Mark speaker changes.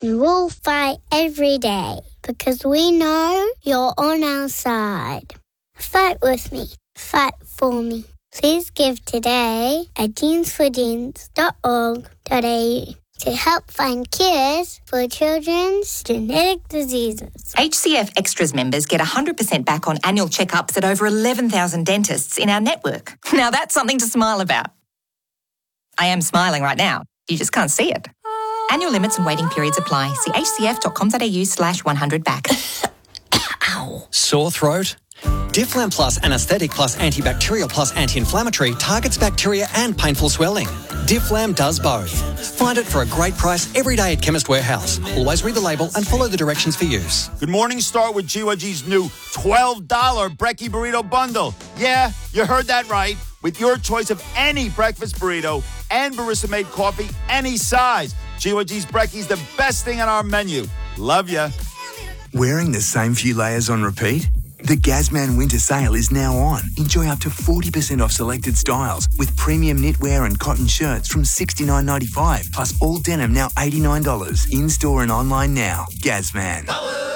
Speaker 1: And we'll fight every day because we know you're on our side. Fight with me. Fight for me. Please give today at jeansforjeans.org.au to help find cures for children's genetic diseases.
Speaker 2: HCF Extras members get 100% back on annual checkups at over 11,000 dentists in our network. Now that's something to smile about. I am smiling right now. You just can't see it. Annual limits and waiting periods apply. See hcf.com.au/100back.
Speaker 3: Ow. Sore throat? Difflam Plus Anaesthetic Plus Antibacterial Plus Anti-Inflammatory targets bacteria and painful swelling. Difflam does both. Find it for a great price every day at Chemist Warehouse. Always read the label and follow the directions for use.
Speaker 4: Good morning, start with GYG's new $12 Brekkie Burrito Bundle. Yeah, you heard that right. With your choice of any breakfast burrito and barista-made coffee, any size. GYG's Brekkie's the best thing on our menu. Love ya.
Speaker 5: Wearing the same few layers on repeat? The Gazman Winter Sale is now on. Enjoy up to 40% off selected styles with premium knitwear and cotton shirts from $69.95, plus all denim now $89. In-store and online now. Gazman.